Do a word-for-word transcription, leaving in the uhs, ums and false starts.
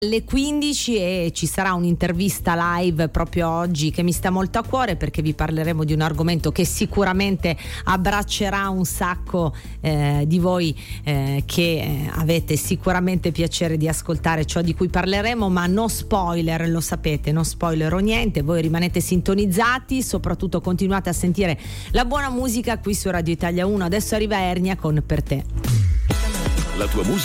alle quindici e ci sarà un'intervista live proprio oggi che mi sta molto a cuore, perché vi parleremo di un argomento che sicuramente abbraccerà un sacco eh, di voi eh, che eh, avete sicuramente piacere di ascoltare ciò di cui parleremo, ma no spoiler, lo sapete, no spoiler o niente. Voi rimanete sintonizzati, soprattutto continuate a sentire la buona musica qui su Radio Italia uno. Adesso arriva Ernia con Per te. La tua musica